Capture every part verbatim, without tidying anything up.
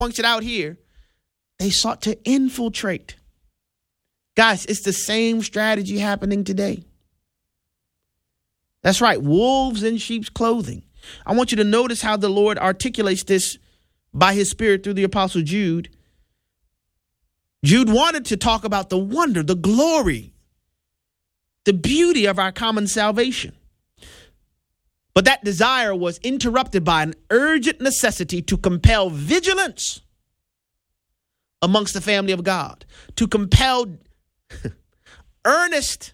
points it out here, they sought to infiltrate. Guys, it's the same strategy happening today. That's right. Wolves in sheep's clothing. I want you to notice how the Lord articulates this by his Spirit through the Apostle Jude. Jude wanted to talk about the wonder, the glory, the beauty of our common salvation. But that desire was interrupted by an urgent necessity to compel vigilance amongst the family of God, to compel earnest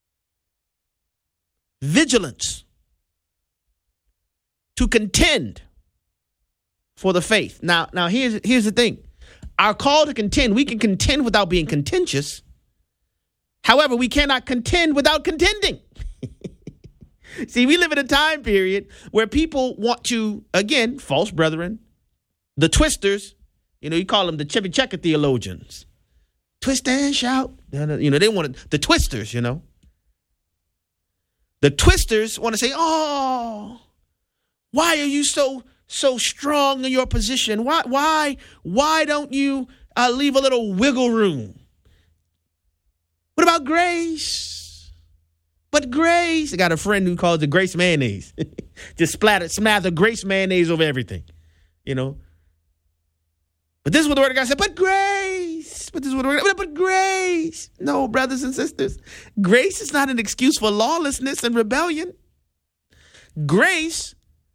vigilance, to contend for the faith. Now, now here's, here's the thing. Our call to contend, we can contend without being contentious. However, we cannot contend without contending. See, we live in a time period where people want to, again, false brethren, the twisters, you know, you call them the Chevy Checker theologians. Twist and shout. You know, they want to, the twisters, you know. The twisters want to say, oh, why are you so, so strong in your position? Why, why, why don't you uh, leave a little wiggle room? What about grace? But grace, I got a friend who calls it grace mayonnaise. Just splatter, smather grace mayonnaise over everything, you know. But this is what the word of God said, but grace. But this is what the word of God, but grace. No, brothers and sisters, grace is not an excuse for lawlessness and rebellion. Grace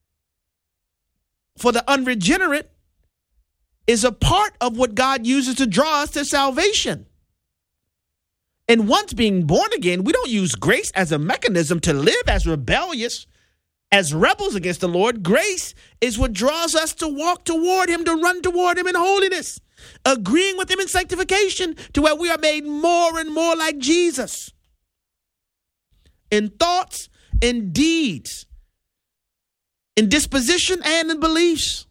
for the unregenerate is a part of what God uses to draw us to salvation. And once being born again, we don't use grace as a mechanism to live as rebellious, as rebels against the Lord. Grace is what draws us to walk toward him, to run toward him in holiness, agreeing with him in sanctification, to where we are made more and more like Jesus in thoughts, in deeds, in disposition, and in beliefs.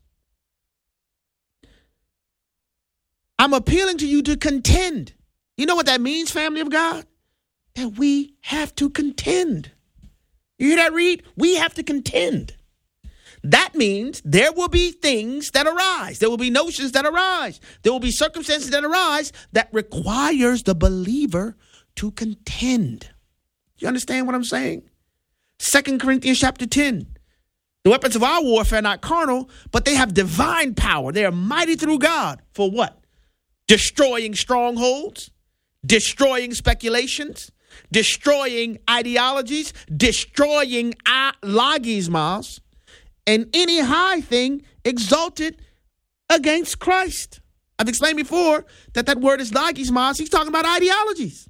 I'm appealing to you to contend. You know what that means, family of God? That we have to contend. You hear that, Reed? We have to contend. That means there will be things that arise. There will be notions that arise. There will be circumstances that arise that requires the believer to contend. You understand what I'm saying? Second Corinthians chapter ten. The weapons of our warfare are not carnal, but they have divine power. They are mighty through God. For what? Destroying strongholds. Destroying speculations, destroying ideologies, destroying logismos, and any high thing exalted against Christ. I've explained before that that word is logismos. He's talking about ideologies.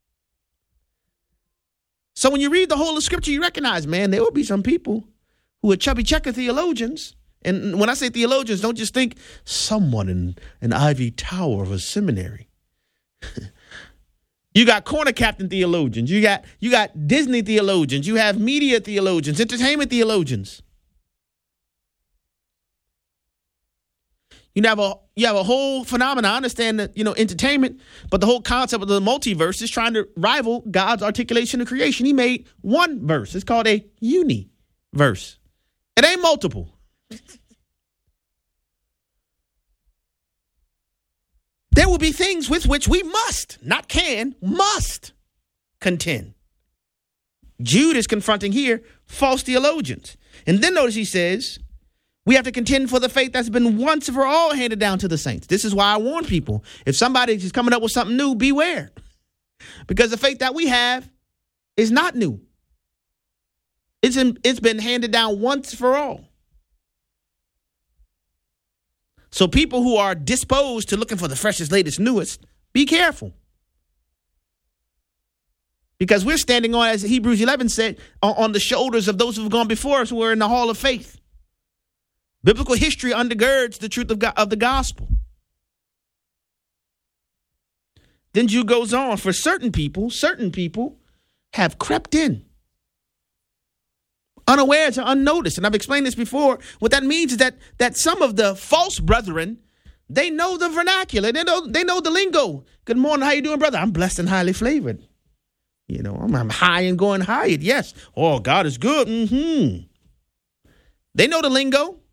So when you read the whole of Scripture, you recognize, man, there will be some people who are chubby checker theologians. And when I say theologians, don't just think someone in an ivy tower of a seminary. You got corner captain theologians. You got you got Disney theologians. You have media theologians, entertainment theologians. You have a you have a whole phenomenon. I understand that, you know, entertainment, but the whole concept of the multiverse is trying to rival God's articulation of creation. He made one verse. It's called a universe. It ain't multiple. There will be things with which we must, not can, must contend. Jude is confronting here false theologians. And then notice he says, we have to contend for the faith that's been once for all handed down to the saints. This is why I warn people. If somebody is coming up with something new, beware. Because the faith that we have is not new. It's, in, it's been handed down once for all. So people who are disposed to looking for the freshest, latest, newest, be careful. Because we're standing on, as Hebrews eleven said, on the shoulders of those who have gone before us who are in the hall of faith. Biblical history undergirds the truth of, God, of the gospel. Then Jude goes on, for certain people, certain people have crept in, unawares or unnoticed. And I've explained this before. What that means is that that some of the false brethren, they know the vernacular. They know they know the lingo. Good morning. How you doing, brother? I'm blessed and highly flavored. You know, I'm, I'm high and going high. Yes. Oh, God is good. Mm-hmm. They know the lingo.